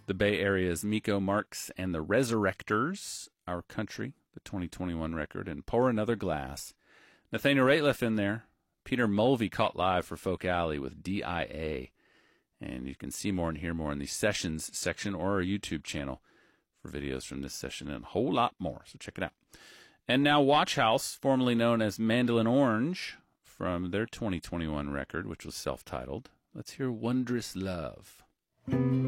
The Bay Area's Miko Marks and the Resurrectors, Our Country, the 2021 record, and Pour Another Glass. Nathaniel Rateliff in there. Peter Mulvey caught live for Folk Alley with DIA. And you can see more and hear more in the Sessions section or our YouTube channel for videos from this session and a whole lot more. So check it out. And now Watch House, formerly known as Mandolin Orange, from their 2021 record, which was self-titled. Let's hear Wondrous Love.